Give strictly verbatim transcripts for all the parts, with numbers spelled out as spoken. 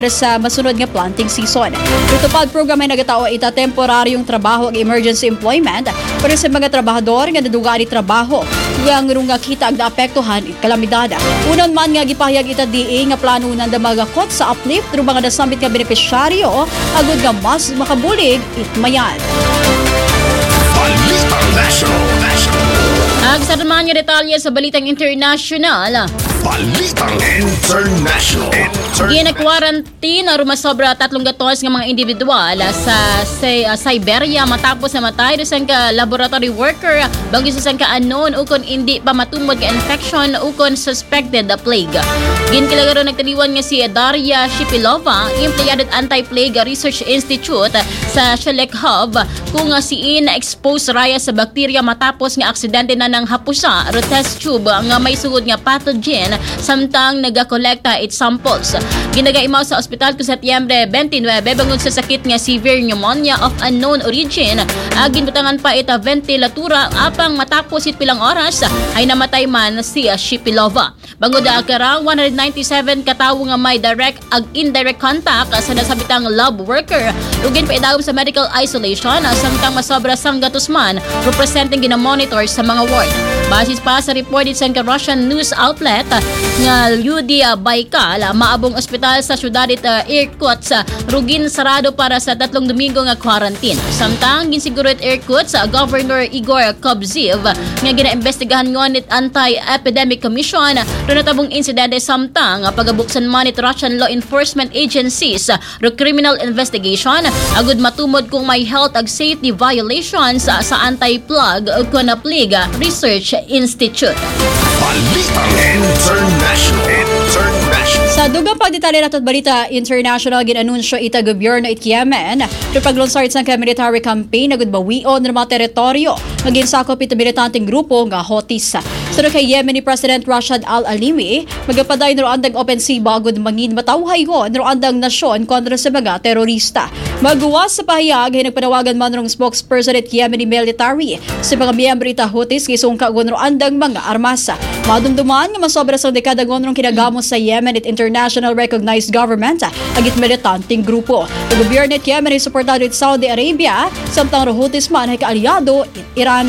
sa masunod nga planting season. Tutupad program ay nagatao ita temporaryong trabaho ag emergency employment para sa mga trabahador nga naduga ni trabaho nga nga kita ag naapektuhan it kalamidad. Unon man nga gipahayag ita D A nga plano nanda magakot sa uplift ro mga nasambit nga benepisyaryo agud nga mas makabulig it mayan. Balitang National. Ag sa naman nga detalye sa balitang international. Balitang International. Gina-quarantine o rumasobra tatlong gatos ng mga individual sa say, uh, Siberia matapos na matay sa ka laboratory worker bago sa ka unknown ukon hindi pa matumod ka infection ukon suspected the plague. Ginkalagaro nagtaliwan nga si Daria Shipilova, empleyado at Anti-Plague Research Institute sa Shelekhov kung uh, si in expose raya sa bakterya matapos nga aksidente na ng hapusa ro test tube nga may sugod nga pathogen samtang nagakolekta it samples. Ginagaimaw sa ospital kung Setyembre twenty-nine bangod sa sakit nga severe pneumonia of unknown origin. Agin butangan pa ita ventilatura apang matapos it pilang oras ay namatay man si Shipilova. Bangod karang one hundred ninety-seven katawo nga may direct ag indirect contact sa nasabitang lab worker. Ugin pa idawom sa medical isolation samtang masobra sang gatusman representing ginamonitor sa mga ward. Basis pa sa reported sa Russian news outlet nga Lyudia Baikal, maabong ospital sa syudad ita Irkutsk rugin sarado para sa tatlong Domingo nga quarantine. Samtang ginsiguro it Irkutsk sa Governor Igor Kobziv nga ginaimbestigahan ngon it Anti-Epidemic Commission ro natabong insidente samtang pagabuksan man it Russian law enforcement agencies ro criminal investigation agud matumod kung may health ag safety violations sa, sa anti-plug o Konaplig Research Institute. Balitang International. International. Sa dugang pagdetalye nato balita international ginanunsyo ita gobyerno it Yemen ro paglunsad sa military campaign agud bawion ng mga teritoryo nga ginsakop ita militanteng grupo nga Houthis. Sa kay Yemeni President Rashid Al-Alimi magapaday no andang opensiba agud mangin matawhayon no andang nasyon kontra sa mga terorista. Magguwas sa pahayag ay nagpanawagan man rong spokesperson at Yemeni military sa mga miyembro ita Houthis kisung kagon ro andang mga armasa. Madumduman nga masobra sa dekada ngonrong kinagamos sa Yemen at international recognized government agit militanteng grupo. Ang gobyerno at Yemen ay suportado at Saudi Arabia samtang ro Houthis man ay kaalyado at Iran.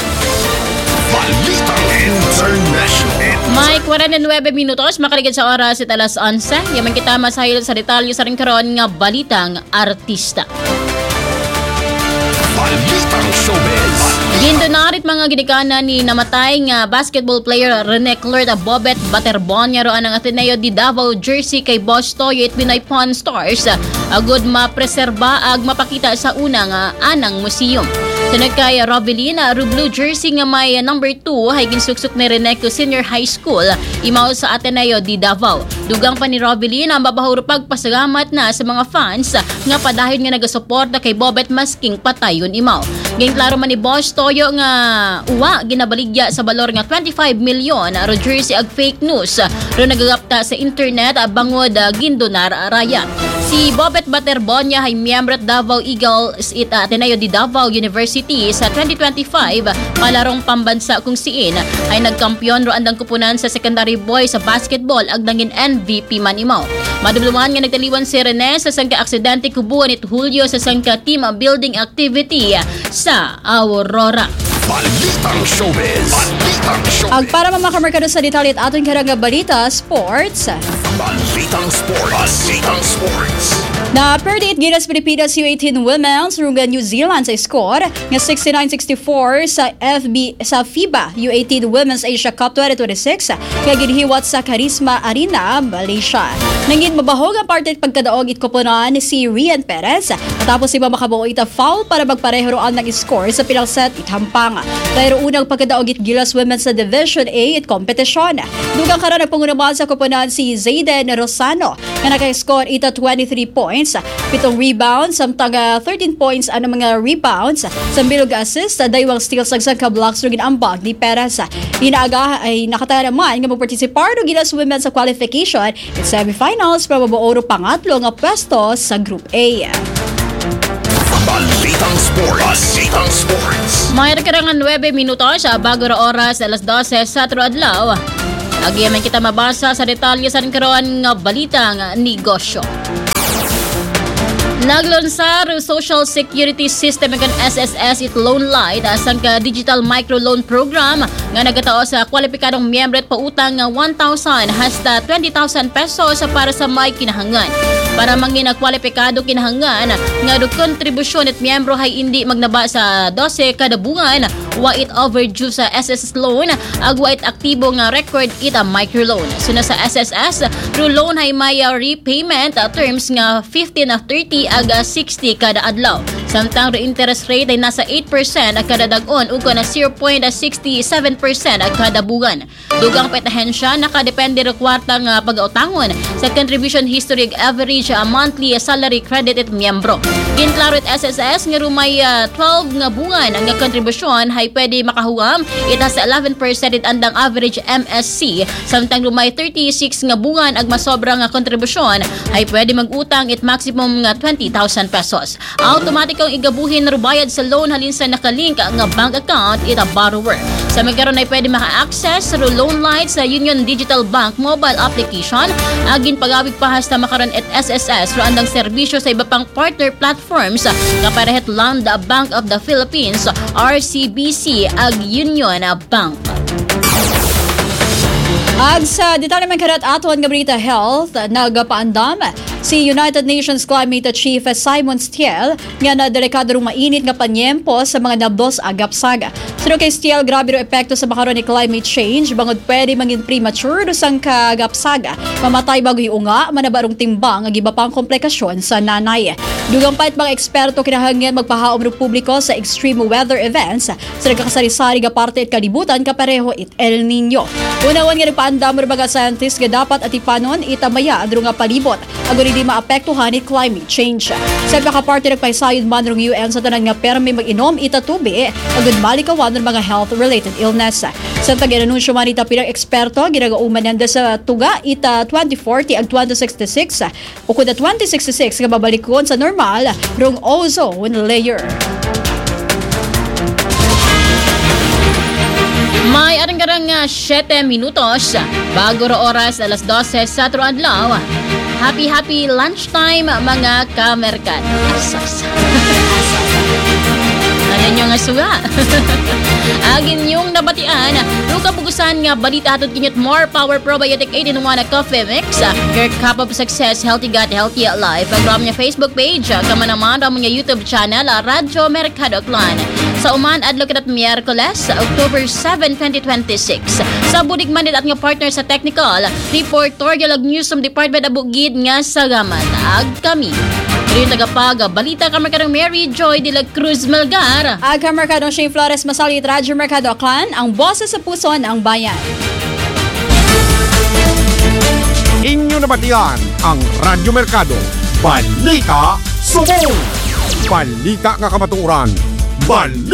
Balitang International. May forty-nine minutos makaligid sa oras at alas eleven. Yaman kita masahil sa detalye sa rin karon nga balitang artista. Balitang Showbiz. Gindonarit mga ginikanan ni namatay nga basketball player Rene Claire Bobet Baterbonia ro anang Ateneo di Davao jersey kay Boss Toyo at Pinoy Pawn Stars agud mapreserba ag mapakita sa unang uh, anang museum. Sunod kay Rovelina, blue jersey nga may number two ay ginsuksok ni Reneco Senior High School imaw sa Ateneo di Davao. Dugang pa ni Rovelina ang babahuro pagpasalamat na sa mga fans nga padahil nga nagasuporta kay Bobet masking patayon imaw. Ngayon klaro man ni Boss Toyo nga uwa ginabaligya sa balor nga twenty-five million ro jersey ag fake news ro nagagapta sa internet bangod gindonar raya. Si Bobet Baterbonia ay miyembro at Davao Eagles at Ateneo di Davao University sa twenty twenty-five palarong pambansa kung siin ay nagkampiyon ro andang kupunan sa secondary boys sa basketball ag nangin M V P man imaw. Madubluman nga nagtaliwan si Rene sa sangka aksidente kubuan it Julio sa sangka team building activity sa Aurora. Balitang Showbiz. Balitang Showbiz. Ag para mamakarmerkado sa detalye at aton karang balita sports. Balitang Sports. Balitang Sports. Na perdi it Gilas Pilipinas U eighteen Women's runga New Zealand sa score nga sixty-nine sixty-four sa F B sa FIBA U eighteen Women's Asia Cup twenty twenty-six nga ginhiwat sa Karisma Arena, Malaysia. Nangin mabahog ang parte pagkadaog it koponan si Rian Perez matapos iba makabuo ita foul para magpareho roan ng score sa pilang set itampang. Dahil unang pagkadaog it Gilas Women's sa Division A it kompetisyon. Dugang karon nagpangunaman sa koponan si Zayden Rosano nga naka-score ita twenty-three points, pitong rebounds, samtang uh, thirteen points ano mga rebounds, sambilog assist, daywang steals ang sangka blocks ro ginambag ni Perez. Inaaga ay nakataya naman nga magpartisipar no Gilas Women sa qualification at semifinals para mabuo pangatlo nga pwesto sa Group A. Balitang Sports. Balitang Sports. May karangan nine minutos sa bago ra oras alas twelve sa Tuadlaw. Agyaman kita mabasa sa detalye sa karon nga balita nga negosyo. Naglansar Social Security System ng S S S it Loan Light asang ka digital microloan program nga nagatao sa kwalipikadong miyembro at pautang nga one thousand hasta twenty thousand pesos para sa may kinahangan. Para mangin kwalipikado kinahangan nga do kontribusyon at miyembro hay hindi magnaba sa twelve kada buwan wa it overdue sa S S S loan ag wa it aktibo nga record it a microloan. So na sa S S S through loan hay may uh, repayment uh, terms nga fifteen na thirty aga sixty kada adlaw. Samtang the interest rate ay nasa eight percent ag kada dag-on ug na zero point six seven percent ag kada buwan. Dugang petahensya nakadepende ra kwarta nga pag-utangon sa contribution history ag average a monthly salary credit at miyembro. Ginklaro at S S S nga rumay uh, twelve nga buwan ang kontribusyon hay pwede makahuam ita sa eleven percent it andang average M S C. Samtang rumay thirty-six nga buwan ag masobra nga kontribusyon hay pwede mag-utang it maximum nga twenty thousand pesos. Automatic ang igabuhin na rubayad sa loan halin sa nakalink nga bank account ita borrower. Sa magkaroon ay pwede maka-access sa loan light sa Union Digital Bank mobile application agin pagawig pahas na makaroon at S S S ro andang serbisyo sa iba pang partner platforms kaparehet lang the Bank of the Philippines, R C B C ag Union Bank. Ag sa detalye man karat aton nga balita health, nagapaandam si United Nations Climate Chief Simon Stiel nga na delikado rong mainit nga panyempo sa mga nabos agapsaga. Pero kay Stiel, grabe ro epekto sa makaroon ni climate change bangod pwede mangin premature do sang kagapsaga. Mamatay bago unga, manabarong timbang ag iba pang komplikasyon sa nanay. Dugang pait mga eksperto kinahanglan magpahaom ro publiko sa extreme weather events sa nagkakasarisari nga parte at kalibutan kapareho it El Nino. Unawan nga nagpaandam ro mga scientists nga dapat atipanon itamaya adro nga palibot agon hindi maapektuhan ni climate change. Sa kakaparte nagpaysayod man rong U N sa tanan nga permi mag-inom itatubi agon malikawan ng mga health-related illness. Sa tag-inanunsyo man ita pilang eksperto, ginagauman nanda sa tuga ita twenty forty ag twenty sixty-six o kuda twenty sixty-six nga babalikon sa normal rong ozone layer. May arang-garang nga seven minutos bago ro oras alas twelve sa Truadlaw. Happy happy lunchtime mga kamerkan. Asas. Ano nyo nga suga? Agin yung nabatian, yung kapugusan nga balita atod kinyot more power probiotic eight in one na coffee mix. Your cup of success, healthy gut, healthy life. Program niya Facebook page, kama naman ang mga YouTube channel, Radyo Mercado Clan. Sa uman, adlo kitat Miyerkules, October seventh, twenty twenty-six. Sa budig manit at nga partner sa technical, reportorial ag news from Department of Bugid nga sagaman. Ag kami. Yung tagapag, balita ka Mercado Mary Joy de la Cruz Melgar. Aga Mercado Shane Flores Masalit, Radyo Mercado Clan, ang boses sa puso ng bayan. Inyo nabatian ang Radyo Mercado. Balita Subong! Balita nga kamatuoran. Balita!